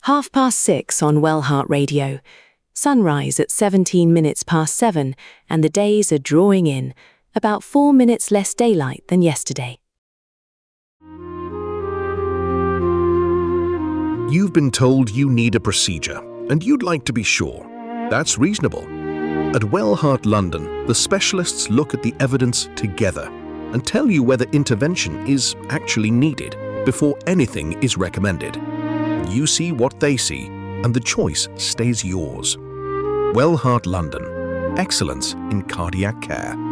6:30 on Wellheart Radio. Sunrise at 17 minutes past 7, and the days are drawing in, about 4 minutes less daylight than yesterday. You've been told you need a procedure, and you'd like to be sure. That's reasonable. At Wellheart London, the specialists look at the evidence together and tell you whether intervention is actually needed before anything is recommended. You see what they see, and the choice stays yours. Wellheart London. Excellence in cardiac care.